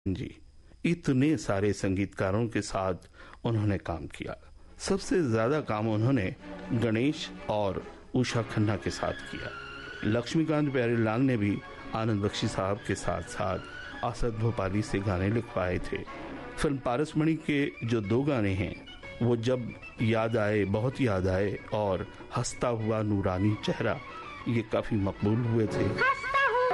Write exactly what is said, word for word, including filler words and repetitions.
जी, इतने सारे संगीतकारों के साथ उन्होंने काम किया। सबसे ज्यादा काम उन्होंने गणेश और उषा खन्ना के साथ किया। लक्ष्मीकांत प्यारेलाल ने भी आनंद बख्शी साहब के साथ साथ आसद भोपाली से गाने लिखवाए थे। फिल्म पारसमणि के जो दो गाने हैं, वो जब याद आए, बहुत याद आए और हंसता हुआ नूरानी चेहरा, ये काफी मकबूल हुए थे।